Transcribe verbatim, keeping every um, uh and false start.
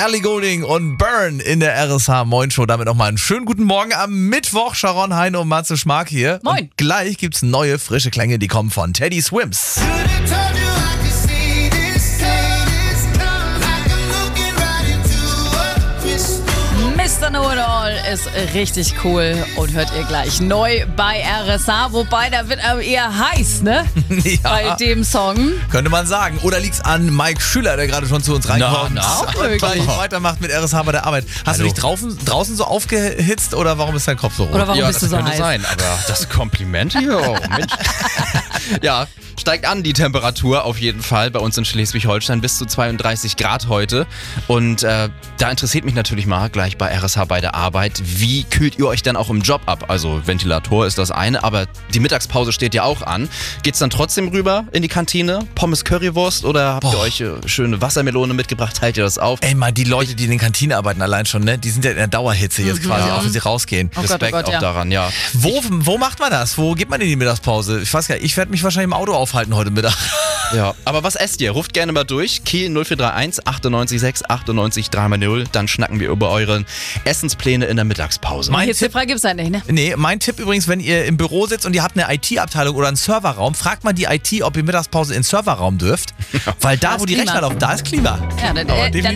Ellie Goulding und Burn in der R S H Moin Show. Damit nochmal einen schönen guten Morgen am Mittwoch. Sharon, Hein und Matze Schmark hier. Moin. Und gleich gibt's neue, frische Klänge, die kommen von Teddy Swims. Mister Know-it-all ist richtig cool und hört ihr gleich neu bei R S H. Wobei, da wird aber eher heiß, ne? Ja. Bei dem Song. Könnte man sagen. Oder liegt's an Mike Schüler, der gerade schon zu uns reinkommt Na, na, und möglich. gleich weitermacht mit R S H bei der Arbeit. Hast Hallo. du dich draußen, draußen so aufgehitzt oder warum ist dein Kopf so rot? Oder warum ja, bist du das so könnte heiß? sein, aber das Kompliment hier, oh Mensch. Ja, steigt an die Temperatur auf jeden Fall bei uns in Schleswig-Holstein bis zu zweiunddreißig Grad heute. Und äh, da interessiert mich natürlich mal gleich bei R S H bei der Arbeit, wie kühlt ihr euch denn auch im Job ab? Also Ventilator ist das eine, aber die Mittagspause steht ja auch an. Geht's dann trotzdem rüber in die Kantine? Pommes Currywurst oder habt ihr Boah. euch äh, schöne Wassermelone mitgebracht? Teilt ihr das auf? Ey, mal die Leute, die in den Kantinen arbeiten allein schon, ne? Die sind ja in der Dauerhitze jetzt quasi, Ja. auch wenn sie rausgehen. Oh Gott, oh Respekt Gott, auch ja. daran, ja. Wo, wo macht man das? Wo geht man in die Mittagspause? Ich weiß gar nicht, ich werde mich wahrscheinlich im Auto aufhalten heute Mittag. Ja, aber was esst ihr? Ruft gerne mal durch. Kiel null vier drei eins achtundneunzig sechs achtundneunzig drei null. Dann schnacken wir über eure Essenspläne in der Mittagspause. Mein Jetzt Tipp, frei gibt's ja nicht, ne? nee, mein Tipp übrigens, wenn ihr im Büro sitzt und ihr habt eine I T-Abteilung oder einen Serverraum, fragt mal die I T, ob ihr Mittagspause in den Serverraum dürft. Weil da, Da wo ist die Klima. Rechner laufen, da ist Klima. Ja, dann, Aber äh, dann